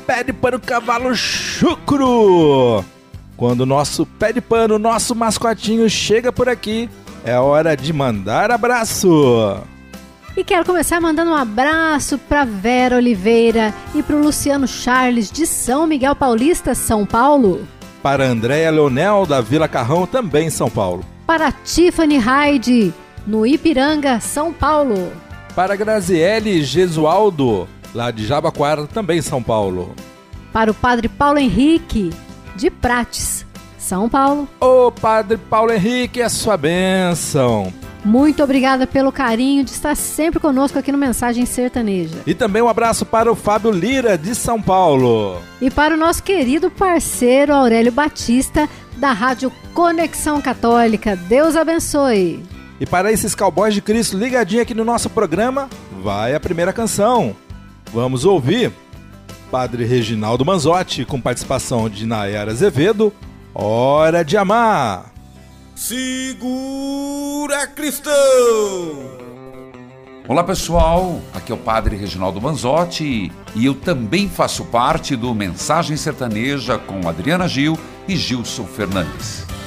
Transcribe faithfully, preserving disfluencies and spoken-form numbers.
pé de pano cavalo chucro. Quando o nosso pé de pano, nosso mascotinho chega por aqui, é hora de mandar abraço. E quero começar mandando um abraço para Vera Oliveira e para o Luciano Charles de São Miguel Paulista, São Paulo. Para Andréia Leonel da Vila Carrão, também São Paulo. Para Tiffany Hyde, no Ipiranga, São Paulo. Para Graziele Gesualdo, lá de Jabaquara, também São Paulo. Para o Padre Paulo Henrique, de Prates, São Paulo. Ô Padre Paulo Henrique, é sua bênção. Muito obrigada pelo carinho de estar sempre conosco aqui no Mensagem Sertaneja. E também um abraço para o Fábio Lira, de São Paulo. E para o nosso querido parceiro Aurélio Batista, da Rádio Conexão Católica. Deus abençoe. E para esses cowboys de Cristo ligadinho aqui no nosso programa, vai a primeira canção. Vamos ouvir Padre Reginaldo Manzotti, com participação de Nayara Azevedo, Hora de Amar. Segura, cristão! Olá pessoal, aqui é o Padre Reginaldo Manzotti e eu também faço parte do Mensagem Sertaneja com Adriana Gil e Gilson Fernandes.